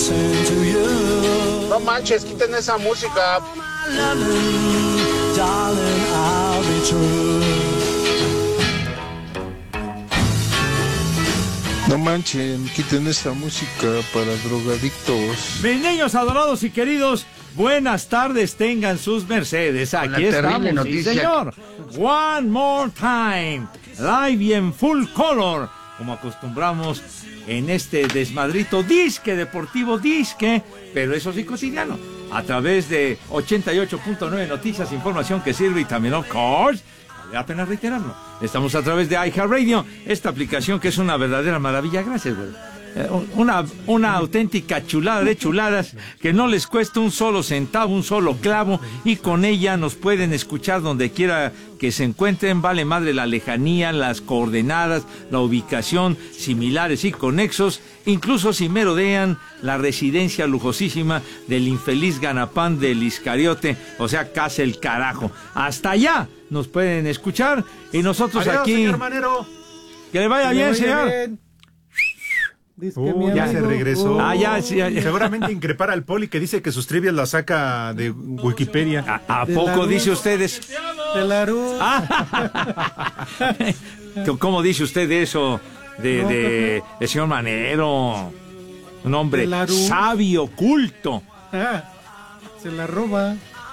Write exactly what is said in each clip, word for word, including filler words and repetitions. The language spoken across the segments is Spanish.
No manches, quiten esa música. No manchen, quiten esta música para drogadictos. Mis niños adorados y queridos, buenas tardes, tengan sus mercedes. Aquí estamos, sí, señor. One more time, live y en full color, como acostumbramos en este desmadrito disque deportivo, disque, pero eso sí cotidiano, a través de ochenta y ocho punto nueve Noticias, información que sirve y también, of course, vale la pena reiterarlo. Estamos a través de iHeartRadio, esta aplicación que es una verdadera maravilla. Gracias, güey. Eh, una, una auténtica chulada de chuladas que no les cuesta un solo centavo, un solo clavo, y con ella nos pueden escuchar donde quiera que se encuentren. Vale madre la lejanía, las coordenadas, la ubicación, similares y conexos, incluso si merodean la residencia lujosísima del infeliz ganapán del Iscariote, o sea, casi el carajo. Hasta allá nos pueden escuchar y nosotros Adiós, aquí... señor Manero. Que le vaya que bien, le vaya señor. Bien. Uh, ya se regresó. Ah, ya, sí, ya, ya. Seguramente increpar al Poli que dice que sus trivias las saca de Wikipedia. ¿A, a poco dice ustedes? De la Ru. Ah. ¿Cómo dice usted eso de, de el señor Manero? Un hombre sabio, culto. Ah, se la roba.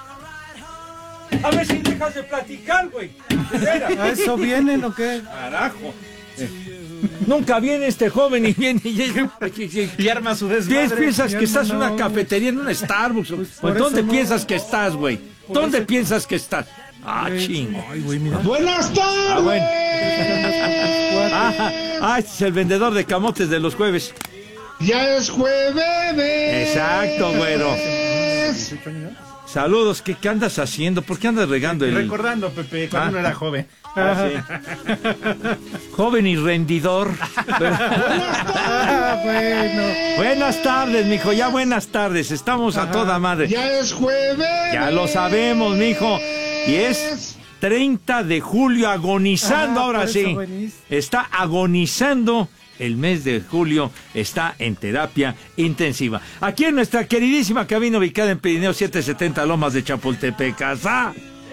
A ver si dejas de platicar, güey. ¿A eso vienen o qué? Carajo. Nunca viene este joven y viene y, y, y arma su desmadre. ¿Piensas que estás en una cafetería, en una Starbucks? Pues, ¿dónde no. piensas que estás, güey? ¿Dónde eso... piensas que estás? Ah, chingo. ¡Buenas tardes! Ah, bueno. ah, ah, este es el vendedor de camotes de los jueves. ¡Ya es jueves! Exacto, güero. Saludos, ¿qué, ¿qué andas haciendo? ¿Por qué andas regando el...? Recordando, Pepe, cuando ah. uno era joven. Ah, sí. Joven y rendidor. Ah, bueno. Buenas tardes, mijo, ya buenas tardes. Estamos Ajá. a toda madre. ¡Ya es jueves! Ya lo sabemos, mijo. Y es treinta de julio, agonizando. Ajá, ahora sí. Está agonizando. El mes de julio está en terapia intensiva. Aquí en nuestra queridísima cabina ubicada en Pirineo setecientos setenta Lomas de Chapultepec. ¡Asa!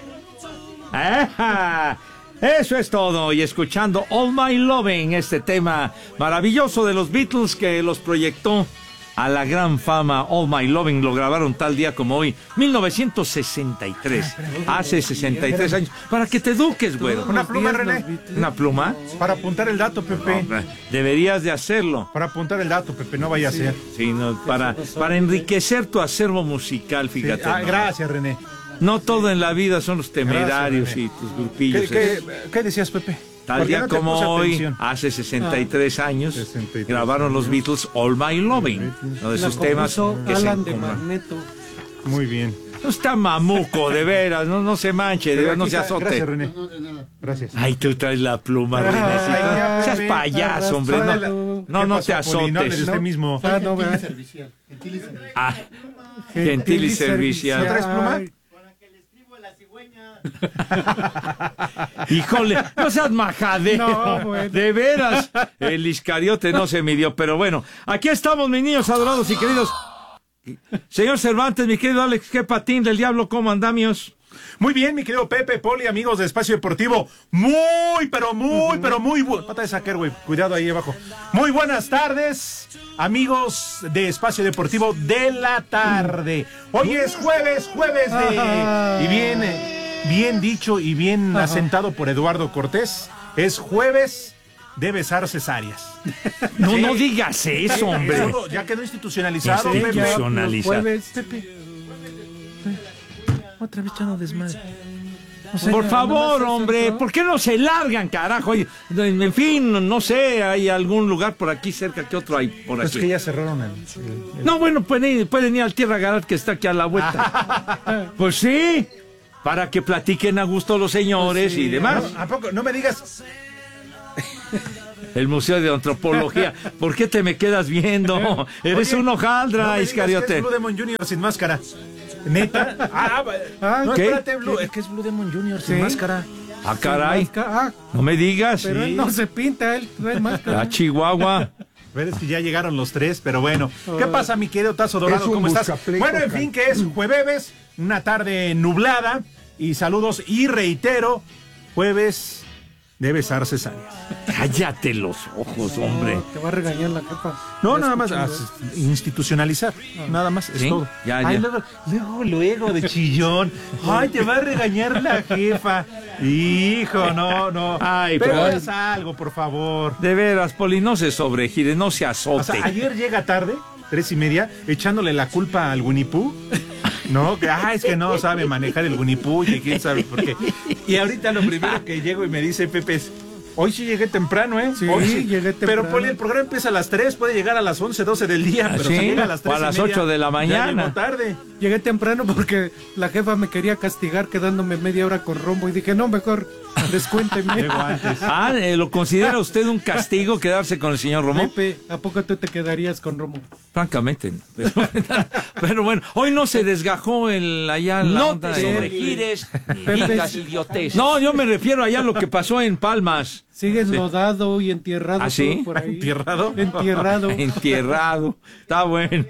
¡Eja! Eso es todo. Y escuchando All My Loving, este tema maravilloso de los Beatles que los proyectó a la gran fama. All My Loving lo grabaron tal día como hoy, mil novecientos sesenta y tres. Hace sesenta y tres años. Para que te eduques, güero. Una pluma, René. ¿Una pluma? Para apuntar el dato, Pepe. No, deberías de hacerlo. Para apuntar el dato, Pepe, no vaya sí. a ser. Sí, no, para, para enriquecer tu acervo musical, fíjate. Sí. Ah, no. Gracias, René. No todo en la vida son los temerarios gracias, y tus grupillos. ¿Qué, qué, ¿Qué decías, Pepe? Tal día no como hoy, atención? Hace sesenta y tres ah, años, sesenta y tres grabaron los Beatles All My Loving, uno de sus temas que Alan se de Magneto. Muy bien. No está mamuco, de veras, no, no se manche, de veras, no se azote. Gracias, René. Gracias. Ay, tú traes la pluma, René. Ay, seas payaso, hombre. No, no, no, no te azotes. No, usted mismo. Ah, no, gentil y servicial. Gentil y servicial. Ah, gentil y servicial. ¿No traes pluma? Híjole, no seas majadero, no, bueno. De veras, el Iscariote no se midió, pero bueno, aquí estamos, mis niños adorados y queridos. Señor Cervantes, mi querido Alex, qué patín del diablo, ¿cómo andamios? Muy bien, mi querido Pepe, Poli, amigos de Espacio Deportivo, muy, pero muy, pero muy bu- pata de saquer, güey, cuidado ahí abajo. Muy buenas tardes, amigos de Espacio Deportivo de la tarde. Hoy es jueves, jueves de... Y viene... Bien dicho y bien Ajá. asentado por Eduardo Cortés, es jueves de besar cesáreas. No, sí. no digas eso, hombre. Eso ya quedó institucionalizado. Institucionalizado. Jueves, Pepe. Otra vez echando desmadre. O sea, por favor, no hombre, ¿por qué no se largan, carajo? En fin, no sé, hay algún lugar por aquí cerca que otro hay por aquí. Es que ya cerraron el... el, el... No, bueno, pueden, pueden ir al Tierra Garat que está aquí a la vuelta. Pues sí. Para que platiquen a gusto los señores pues sí, y demás. No, ¿a poco? No me digas. El Museo de Antropología. ¿Por qué te me quedas viendo? Eres Oye, un hojaldra, no Iscariote. Es Blue Demon Junior sin máscara. ¿Neta? Ah, ah no, ¿qué? espérate, Blue. Es que es Blue Demon Junior sin ¿Sí? máscara. Ah, caray. Ah, no me digas. Pero sí. él no se pinta, él no hay máscara. Ah, Chihuahua. ver, es que ya llegaron los tres, pero bueno. ¿Qué pasa, mi querido Tazo Dorado? ¿Cómo estás? Bueno, en fin, que es jueves, una tarde nublada. Y saludos y reitero, jueves de besarse cesáreas. Cállate los ojos, hombre. Te va a regañar la jefa. No, nada más, a, institucionalizar, ah. nada más, es ¿Sí? todo. Ya, Ay, ya. luego, luego, luego de chillón. Ay, te va a regañar la jefa. Hijo, no, no. Ay, pero pero- haz algo, por favor. De veras, Poli, no se sobregire, no se azote. O sea, ayer llega tarde, tres y media, echándole la culpa al Winnie Pooh. No, que ah, es que no sabe manejar el Winnie Pooh y quién sabe por qué. Y ahorita lo primero que llego y me dice Pepe es, hoy sí llegué temprano, ¿eh? Sí, Hoy sí llegué temprano. Pero Poli, el programa empieza a las tres, puede llegar a las once, doce del día, pero ¿Sí? si llega a las O tres a las y media, ocho de la ya mañana. llegó tarde. Llegué temprano porque la jefa me quería castigar quedándome media hora con rombo y dije, no, mejor descuénteme. Llego antes. Ah, eh, ¿lo considera usted un castigo quedarse con el señor Romo? Pepe, ¿a poco tú te quedarías con romo? Francamente, no. Pero, pero bueno, hoy no se desgajó el allá la No onda te de- sobregires, ni digas idiotes. No, yo me refiero allá a lo que pasó en Palmas. Sigues Sí. lodado y entierrado ¿Ah, sí? todo por ahí. ¿Entierrado? Entierrado. Entierrado. Está bueno.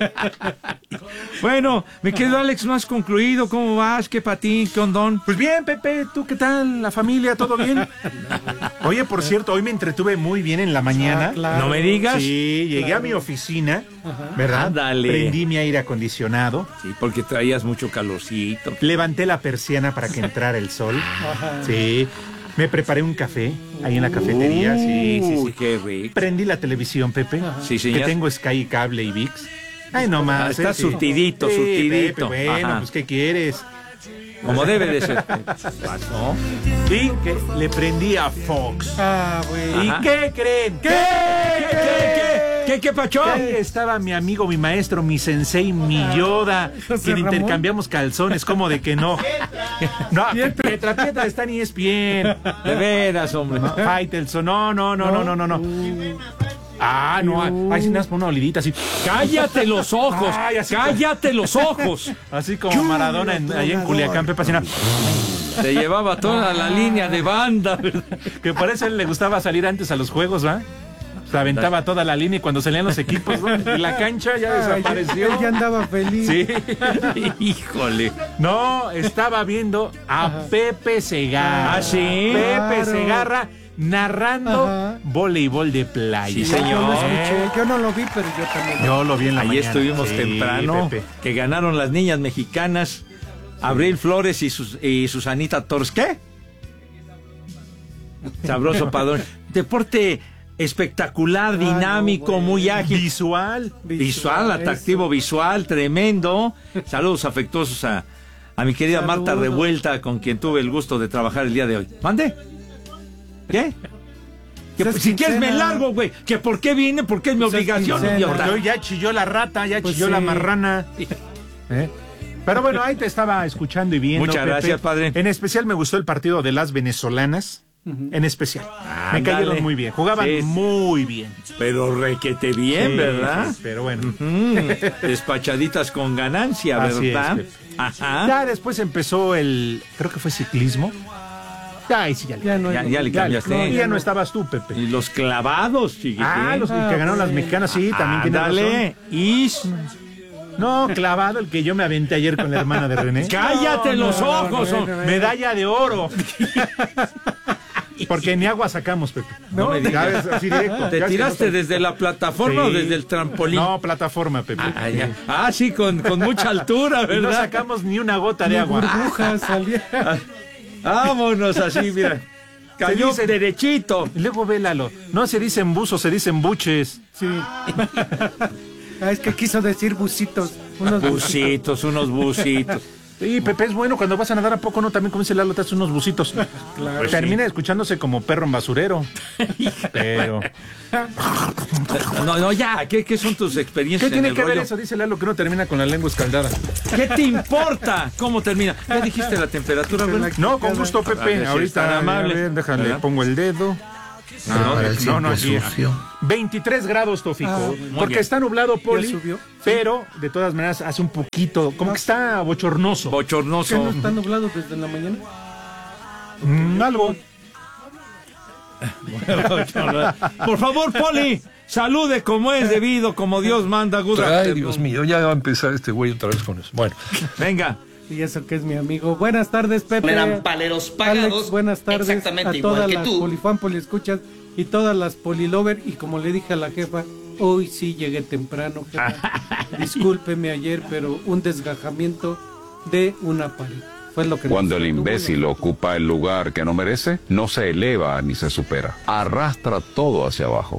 Bueno, mi querido Alex, ¿no has concluido? ¿Cómo vas? ¿Qué patín? ¿Qué ondón? Pues bien, Pepe, ¿tú qué tal? ¿La familia? ¿Todo bien? Oye, por cierto, hoy me entretuve muy bien en la mañana. Ah, claro. No me digas. Sí, llegué Claro. a mi oficina, ¿verdad? Ándale. Prendí mi aire acondicionado, Sí, porque traías mucho calorcito. levanté la persiana para que entrara el sol. Sí, me preparé un café ahí en la cafetería, sí, sí, Uy, sí. qué rico. Prendí la televisión, Pepe, Sí, que señor. tengo Sky, Cable y ViX. Ay, no más. Ah, está eh, sí. surtidito, Sí, surtidito. Pepe, bueno, Ajá. pues ¿qué quieres? Como debe de ser. ¿Pasó? Y que le prendí a Fox. Ah, güey. ¿Y Ajá. qué creen? ¿Qué? ¿Qué, qué, qué, qué pachó? Ahí estaba mi amigo, mi maestro, mi sensei, mi Yoda, José quien Ramón. intercambiamos calzones, como de que no. No, Pietra, Pietra está en E S P N. De veras, hombre. Faitelson, no, no, no, no, no, no, no. Ah, no, ahí sí nas por una olidita así. Cállate los ojos. Ay, así- Cállate los ojos. Así como Maradona en, allá en Culiacán, Pepe, así, no, Se llevaba toda la línea de banda, ¿verdad? que por eso a él le gustaba salir antes a los juegos, ¿va? Se aventaba toda la línea y cuando salían los equipos, ¿no? Y la cancha ya desapareció. Él ya andaba feliz. Sí. Híjole. No, estaba viendo a Pepe Segarra. ¿Ah, sí? Pepe Claro. Segarra narrando Ajá. voleibol de playa. Sí, Yo señor. lo escuché, yo no lo vi, pero yo también. Yo lo vi en la Ahí mañana. estuvimos Sí, temprano, Pepe. que ganaron las niñas mexicanas, Abril Flores y, sus, y Susanita Torres. ¿Qué? Sabroso padrón. Deporte espectacular, dinámico, no, güey. muy ágil. Visual. Visual, atractivo visual, tremendo. Saludos afectuosos a, a mi querida Marta Saludos. Revuelta, con quien tuve el gusto de trabajar el día de hoy. ¿Mande? ¿Qué? Que, Pues es si quieres me quincena. largo, güey. Que por qué vine, porque es mi Pues es obligación, quincena. idiota. Porque hoy ya chilló la rata, ya Pues chilló sí. la marrana. ¿Eh? Pero bueno, ahí te estaba escuchando y viendo. Muchas Pepe. gracias, padre. En especial me gustó el partido de las venezolanas. En especial. Me Ándale. cayeron muy bien. Jugaban Sí. muy bien. Pero requete bien, Sí, ¿verdad? sí, pero bueno. Mm, despachaditas con ganancia, Así ¿verdad? es, Pepe. Ajá. Ya después empezó el, creo que fue ciclismo. Ya, ahí sí, ya, le- Ya no, Ya, hay- ya le cambiaste. no, y ya no estabas tú, Pepe. Y los clavados, chiquitín. Ah, los que Ah, ganaron las güey. mexicanas, sí, también tiene razón. Ándale. Y No, clavado el que yo me aventé ayer con la hermana de René. cállate No, los no, no, ojos. no, oh. no, no. Medalla de oro. Porque ni agua sacamos, Pepe. No me digas. Ya ves, así directo. ¿Te Ya tiraste que no desde la plataforma Sí. o desde el trampolín? No, plataforma, Pepe. Ah, ya. Ah, sí, con, con mucha altura, Y no ¿verdad? sacamos ni una gota de Ni agua. burbujas salía. Vámonos así, mira. Cayó dice- derechito. Y luego vélalo. No se dicen buzos, se dicen buches. Sí. Ah, es que quiso decir busitos. Unos Busitos, unos busitos. Sí, Pepe, es bueno cuando vas a nadar a poco, ¿no? También como dice Lalo, te haces unos busitos. Claro. Termina escuchándose como perro en basurero. Pero... No, no, ya. ¿Qué, qué son tus experiencias ¿Qué en tiene el que ver rollo? eso? Dice Lalo que uno termina con la lengua escaldada. ¿Qué te importa? ¿Cómo termina? ¿Ya dijiste la temperatura, güey? No, con gusto, A ver, Pepe. si Ahorita, es tan amable. a ver, déjale, ¿Verdad? pongo el dedo. No, no, no, aquí. veintitrés grados, Tófico. Ah, muy porque bien. está nublado, Poli. ¿Ya subió? Pero, de todas maneras, hace un poquito, como que está bochornoso. ¿Qué no Bochornoso. está nublado desde la mañana? Mm, algo. Por favor, Poli, Salude como es debido, como Dios manda. Ay, Dios mío, ya va a empezar este güey otra vez con eso. Bueno. Venga. Y eso que es mi amigo. Buenas tardes, Pepe. Eran paleros pagados. Alex, buenas tardes exactamente a todas igual que las tú. polifan, poliescuchas y todas las polilover. Y como le dije a la jefa, hoy sí llegué temprano, jefa. Discúlpeme ayer, pero un desgajamiento de una pali. Fue lo que Cuando el nos imbécil tuvo. ocupa el lugar que no merece, no se eleva ni se supera. Arrastra todo hacia abajo.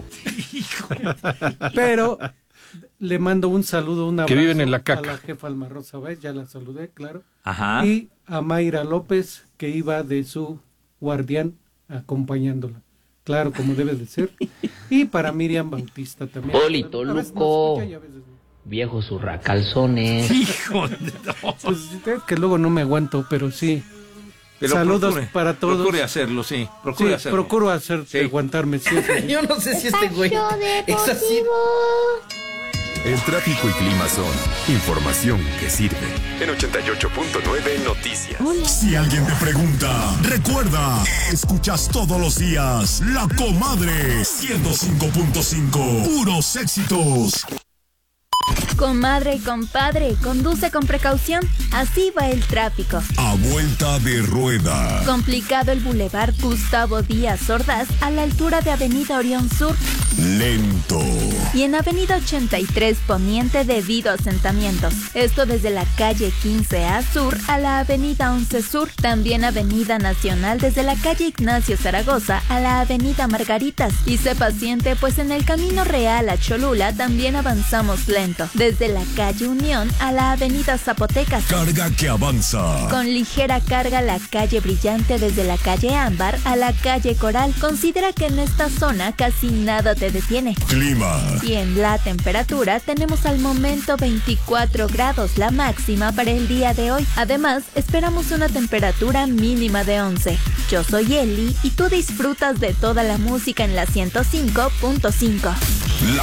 Pero le mando un saludo, un abrazo Que viven en la caca. a la jefa Alma Rosa Báez, ya la saludé, claro. Ajá. Y a Mayra López, que iba de su guardián acompañándola. Claro, como debe de ser. Y para Miriam Bautista también. Polito, A veces nos Luco. escucha y a veces no. Viejo zurracalzones. Hijo de... no. Pues es que luego no me aguanto, pero sí. Pero Saludos procure, para todos. Procure hacerlo, sí. Procure Sí, hacerlo. procuro hacerte Sí. aguantarme siempre. Yo no sé si este güey es así. El tráfico y clima son información que sirve. En ochenta y ocho punto nueve Noticias. Si alguien te pregunta, recuerda, escuchas todos los días La Comadre ciento cinco punto cinco. Puros éxitos. Comadre y compadre, conduce con precaución. Así va el tráfico. A vuelta de rueda. Complicado el bulevar Gustavo Díaz Ordaz a la altura de Avenida Orión Sur. Lento. Y en Avenida ochenta y tres Poniente debido a asentamientos. Esto desde la calle quince A Sur a la Avenida once Sur. También Avenida Nacional desde la calle Ignacio Zaragoza a la Avenida Margaritas. Y sé paciente, pues en el Camino Real a Cholula también avanzamos lento. Desde la calle Unión a la Avenida Zapotecas. Carga que avanza. Con ligera carga la calle Brillante desde la calle Ámbar a la calle Coral. Considera que en esta zona casi nada te detiene. Clima. Y en la temperatura tenemos al momento veinticuatro grados, la máxima para el día de hoy. Además, esperamos una temperatura mínima de once. Yo soy Eli y tú disfrutas de toda la música en la ciento cinco punto cinco.